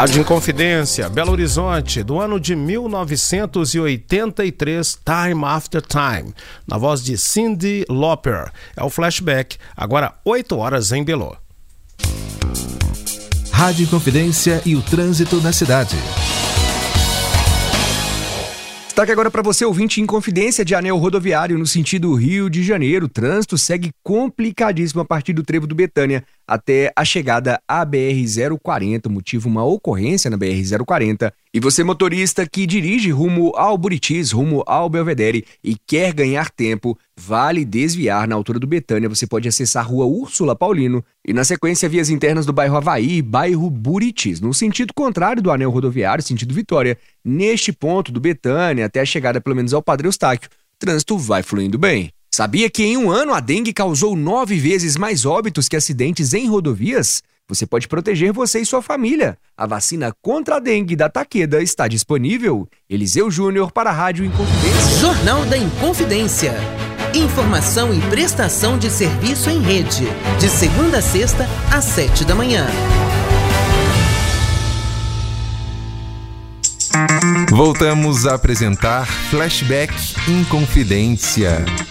Rádio Inconfidência, Belo Horizonte, do ano de 1983, Time After Time, na voz de Cyndi Lauper. É o flashback, agora 8 horas em Belo. Rádio Inconfidência e o trânsito na cidade. Destaque agora para você, ouvinte, Inconfidência de anel rodoviário no sentido Rio de Janeiro. O trânsito segue complicadíssimo a partir do trevo do Betânia até a chegada à BR-040, motivo uma ocorrência na BR-040. E você, motorista que dirige rumo ao Buritis, rumo ao Belvedere e quer ganhar tempo, vale desviar na altura do Betânia. Você pode acessar a rua Úrsula Paulino e, na sequência, vias internas do bairro Havaí, bairro Buritis. No sentido contrário do anel rodoviário, sentido Vitória, neste ponto do Betânia até a chegada pelo menos ao Padre Eustáquio, o trânsito vai fluindo bem. Sabia que em um ano a dengue causou 9 vezes mais óbitos que acidentes em rodovias? Você pode proteger você e sua família. A vacina contra a dengue da Takeda está disponível. Eliseu Júnior para a Rádio Inconfidência. Jornal da Inconfidência. Informação e prestação de serviço em rede. De segunda a sexta, às 7 da manhã. Voltamos a apresentar Flashback Inconfidência.